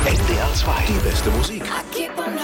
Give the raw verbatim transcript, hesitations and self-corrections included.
N D R zwei. Die beste Musik. I keep on